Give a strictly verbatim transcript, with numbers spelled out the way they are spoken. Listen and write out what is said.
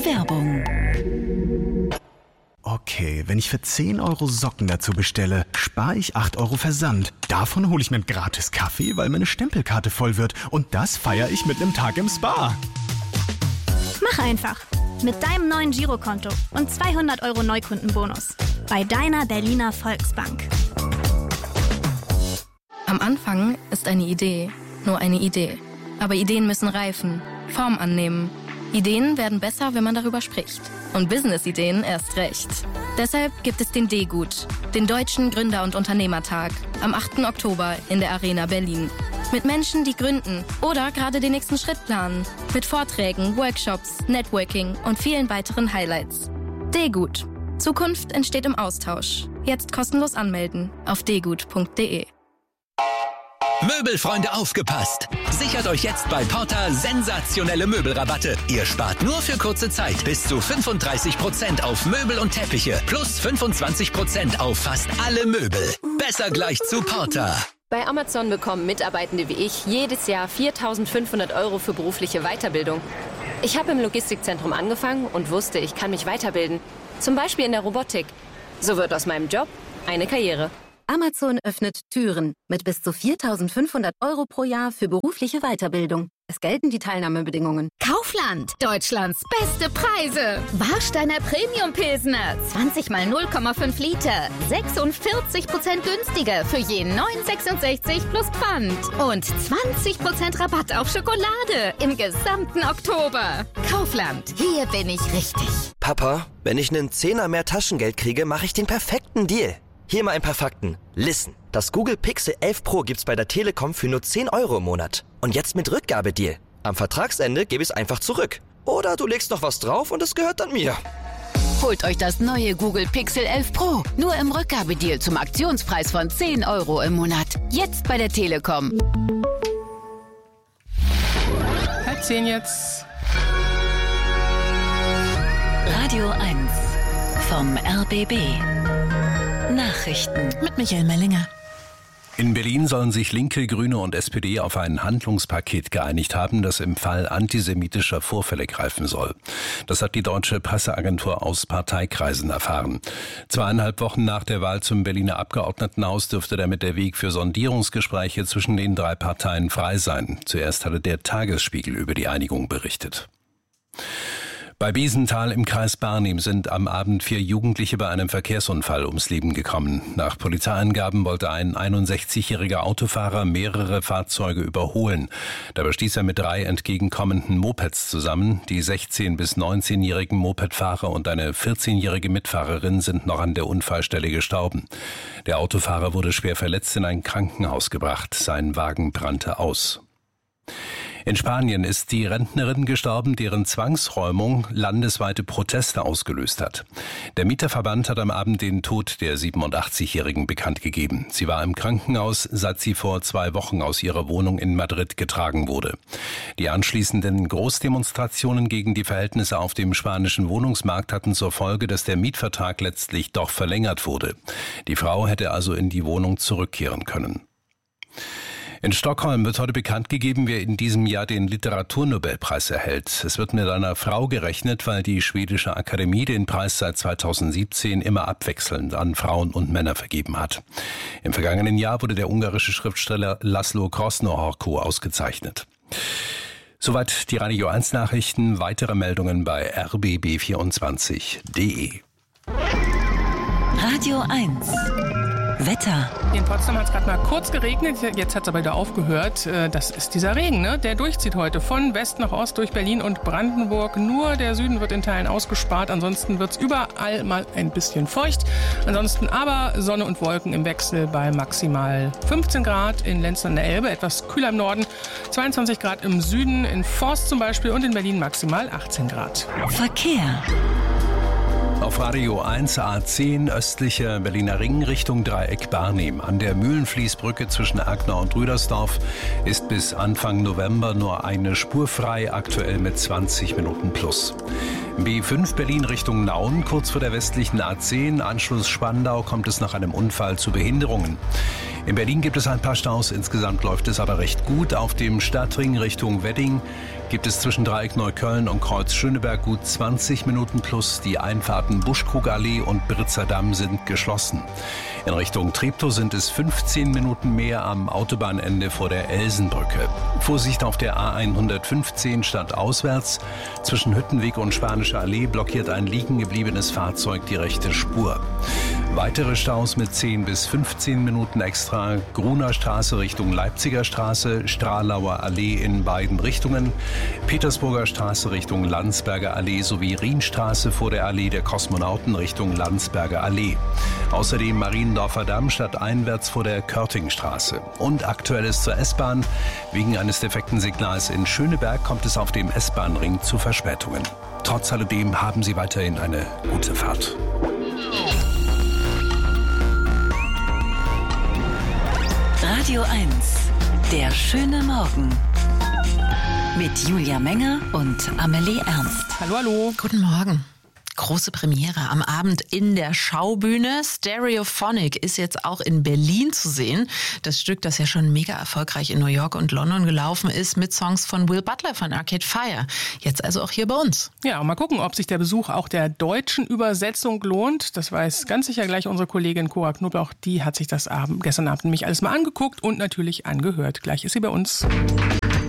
Werbung. Okay, wenn ich für zehn Euro Socken dazu bestelle, spare ich acht Euro Versand. Davon hole ich mir einen gratis Kaffee, weil meine Stempelkarte voll wird. Und das feiere ich mit einem Tag im Spa. Mach einfach. Mit deinem neuen Girokonto und zweihundert Euro Neukundenbonus. Bei deiner Berliner Volksbank. Am Anfang ist eine Idee nur eine Idee. Aber Ideen müssen reifen, Form annehmen. Ideen werden besser, wenn man darüber spricht. Und Business-Ideen erst recht. Deshalb gibt es den D-Gut, den Deutschen Gründer- und Unternehmertag, am achten Oktober in der Arena Berlin. Mit Menschen, die gründen oder gerade den nächsten Schritt planen. Mit Vorträgen, Workshops, Networking und vielen weiteren Highlights. D-Gut. Zukunft entsteht im Austausch. Jetzt kostenlos anmelden auf d gut punkt de. Möbelfreunde, aufgepasst! Sichert euch jetzt bei Porta sensationelle Möbelrabatte. Ihr spart nur für kurze Zeit bis zu fünfunddreißig Prozent auf Möbel und Teppiche plus fünfundzwanzig Prozent auf fast alle Möbel. Besser gleich zu Porta. Bei Amazon bekommen Mitarbeitende wie ich jedes Jahr viertausendfünfhundert Euro für berufliche Weiterbildung. Ich habe im Logistikzentrum angefangen und wusste, ich kann mich weiterbilden. Zum Beispiel in der Robotik. So wird aus meinem Job eine Karriere. Amazon öffnet Türen mit bis zu viertausendfünfhundert Euro pro Jahr für berufliche Weiterbildung. Es gelten die Teilnahmebedingungen. Kaufland, Deutschlands beste Preise. Warsteiner Premium Pilsner, zwanzig mal null Komma fünf Liter, sechsundvierzig Prozent günstiger für je neun Euro sechsundsechzig plus Pfand. Und zwanzig Prozent Rabatt auf Schokolade im gesamten Oktober. Kaufland, hier bin ich richtig. Papa, wenn ich einen Zehner mehr Taschengeld kriege, mache ich den perfekten Deal. Hier mal ein paar Fakten. Listen, das Google Pixel elf Pro gibt's bei der Telekom für nur zehn Euro im Monat. Und jetzt mit Rückgabedeal. Am Vertragsende gebe ich es einfach zurück. Oder du legst noch was drauf und es gehört dann mir. Holt euch das neue Google Pixel elf Pro. Nur im Rückgabedeal zum Aktionspreis von zehn Euro im Monat. Jetzt bei der Telekom. Halb zehn jetzt. Radio eins vom R B B. Nachrichten mit Michael Mellinger. In Berlin sollen sich Linke, Grüne und S P D auf ein Handlungspaket geeinigt haben, das im Fall antisemitischer Vorfälle greifen soll. Das hat die deutsche Presseagentur aus Parteikreisen erfahren. Zweieinhalb Wochen nach der Wahl zum Berliner Abgeordnetenhaus dürfte damit der Weg für Sondierungsgespräche zwischen den drei Parteien frei sein. Zuerst hatte der Tagesspiegel über die Einigung berichtet. Bei Biesenthal im Kreis Barnim sind am Abend vier Jugendliche bei einem Verkehrsunfall ums Leben gekommen. Nach Polizeiangaben wollte ein einundsechzigjähriger Autofahrer mehrere Fahrzeuge überholen. Dabei stieß er mit drei entgegenkommenden Mopeds zusammen. Die sechzehn- bis neunzehnjährigen Mopedfahrer und eine vierzehnjährige Mitfahrerin sind noch an der Unfallstelle gestorben. Der Autofahrer wurde schwer verletzt in ein Krankenhaus gebracht. Sein Wagen brannte aus. In Spanien ist die Rentnerin gestorben, deren Zwangsräumung landesweite Proteste ausgelöst hat. Der Mieterverband hat am Abend den Tod der siebenundachtzigjährigen bekannt gegeben. Sie war im Krankenhaus, seit sie vor zwei Wochen aus ihrer Wohnung in Madrid getragen wurde. Die anschließenden Großdemonstrationen gegen die Verhältnisse auf dem spanischen Wohnungsmarkt hatten zur Folge, dass der Mietvertrag letztlich doch verlängert wurde. Die Frau hätte also in die Wohnung zurückkehren können. In Stockholm wird heute bekannt gegeben, wer in diesem Jahr den Literaturnobelpreis erhält. Es wird mit einer Frau gerechnet, weil die schwedische Akademie den Preis seit zweitausendsiebzehn immer abwechselnd an Frauen und Männer vergeben hat. Im vergangenen Jahr wurde der ungarische Schriftsteller Laszlo Krasznahorkó ausgezeichnet. Soweit die Radio eins Nachrichten. Weitere Meldungen bei r b b vierundzwanzig punkt de. Radio eins. Wetter. In Potsdam hat es gerade mal kurz geregnet, jetzt hat es aber wieder aufgehört. Das ist dieser Regen, ne? Der durchzieht heute von West nach Ost durch Berlin und Brandenburg. Nur der Süden wird in Teilen ausgespart, ansonsten wird es überall mal ein bisschen feucht. Ansonsten aber Sonne und Wolken im Wechsel bei maximal fünfzehn Grad in Lenz an der Elbe, etwas kühler im Norden, zweiundzwanzig Grad im Süden, in Forst zum Beispiel und in Berlin maximal achtzehn Grad. Verkehr. Auf Radio eins A zehn östlicher Berliner Ring Richtung Dreieck Barnim. An der Mühlenfließbrücke zwischen Erkner und Rüdersdorf ist bis Anfang November nur eine Spur frei, aktuell mit zwanzig Minuten plus. B fünf Berlin Richtung Nauen, kurz vor der westlichen A zehn, Anschluss Spandau, kommt es nach einem Unfall zu Behinderungen. In Berlin gibt es ein paar Staus, insgesamt läuft es aber recht gut. Auf dem Stadtring Richtung Wedding gibt es zwischen Dreieck Neukölln und Kreuz Schöneberg gut zwanzig Minuten plus. Die Einfahrten Buschkrugallee und Britzer Damm sind geschlossen. In Richtung Treptow sind es fünfzehn Minuten mehr am Autobahnende vor der Elsenbrücke. Vorsicht auf der A hundertfünfzehn stadtauswärts. Zwischen Hüttenweg und Spanische Allee blockiert ein liegen gebliebenes Fahrzeug die rechte Spur. Weitere Staus mit zehn bis fünfzehn Minuten extra. Gruner Straße Richtung Leipziger Straße, Stralauer Allee in beiden Richtungen, Petersburger Straße Richtung Landsberger Allee sowie Rienstraße vor der Allee der Kosmonauten Richtung Landsberger Allee. Außerdem Mariendorfer Damm stadteinwärts vor der Körtingstraße. Und Aktuelles zur S-Bahn. Wegen eines defekten Signals in Schöneberg kommt es auf dem S-Bahn-Ring zu Verspätungen. Trotz alledem haben Sie weiterhin eine gute Fahrt. Radio eins, der schöne Morgen. Mit Julia Menger und Amelie Ernst. Hallo, hallo. Guten Morgen. Große Premiere am Abend in der Schaubühne. Stereophonic ist jetzt auch in Berlin zu sehen. Das Stück, das ja schon mega erfolgreich in New York und London gelaufen ist, mit Songs von Will Butler von Arcade Fire. Jetzt also auch hier bei uns. Ja, und mal gucken, ob sich der Besuch auch der deutschen Übersetzung lohnt. Das weiß ganz sicher gleich unsere Kollegin Cora Knoblauch. Die hat sich das Abend, gestern Abend nämlich alles mal angeguckt und natürlich angehört. Gleich ist sie bei uns.